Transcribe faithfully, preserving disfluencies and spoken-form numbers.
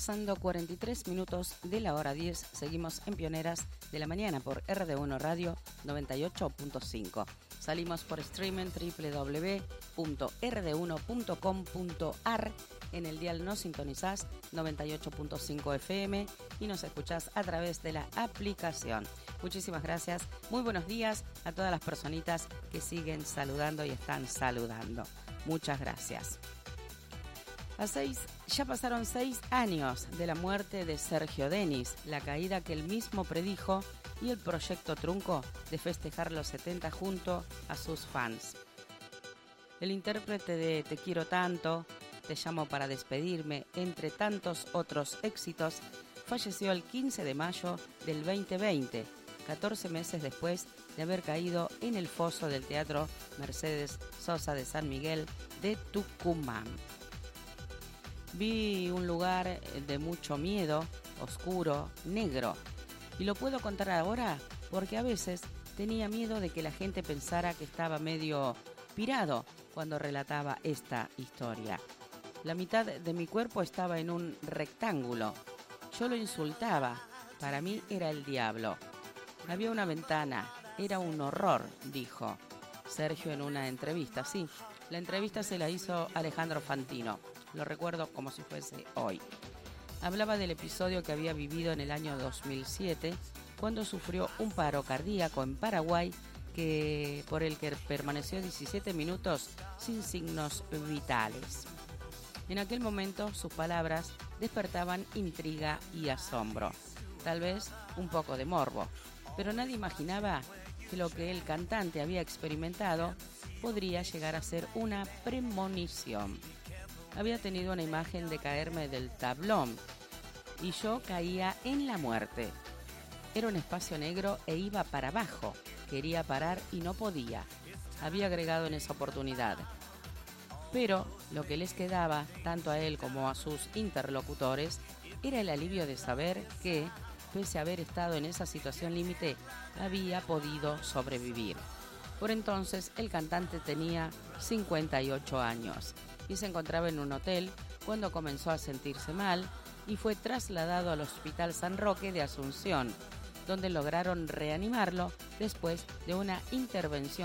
pasando cuarenta y tres minutos de la hora diez. Seguimos en Pioneras de la Mañana por R D uno Radio noventa y ocho punto cinco. Salimos por streaming doble u doble u doble u punto r d uno punto com punto a r. En el dial nos sintonizás noventa y ocho punto cinco F M y nos escuchás a través de la aplicación. Muchísimas gracias. Muy buenos días a todas las personitas que siguen saludando y están saludando. Muchas gracias. A seis, ya pasaron seis años de la muerte de Sergio Denis, la caída que él mismo predijo y el proyecto trunco de festejar los setenta junto a sus fans. El intérprete de Te quiero tanto, Te llamo para despedirme, entre tantos otros éxitos, falleció el quince de mayo del veinte veinte, catorce meses después de haber caído en el foso del Teatro Mercedes Sosa de San Miguel de Tucumán. Vi un lugar de mucho miedo, oscuro, negro. Y lo puedo contar ahora porque a veces tenía miedo de que la gente pensara que estaba medio pirado cuando relataba esta historia. La mitad de mi cuerpo estaba en un rectángulo. Yo lo insultaba. Para mí era el diablo. Había una ventana. Era un horror, dijo Sergio en una entrevista. Sí, la entrevista se la hizo Alejandro Fantino. Lo recuerdo como si fuese hoy. Hablaba del episodio que había vivido en el año dos mil siete, cuando sufrió un paro cardíaco en Paraguay, que, por el que permaneció diecisiete minutos sin signos vitales. En aquel momento sus palabras despertaban intriga y asombro, tal vez un poco de morbo, pero nadie imaginaba que lo que el cantante había experimentado podría llegar a ser una premonición. Había tenido una imagen de caerme del tablón y yo caía en la muerte. Era un espacio negro e iba para abajo. Quería parar y no podía. Había agregado en esa oportunidad. Pero lo que les quedaba, tanto a él como a sus interlocutores, era el alivio de saber que, pese a haber estado en esa situación límite, había podido sobrevivir. Por entonces, el cantante tenía cincuenta y ocho años y se encontraba en un hotel cuando comenzó a sentirse mal y fue trasladado al Hospital San Roque de Asunción, donde lograron reanimarlo después de una intervención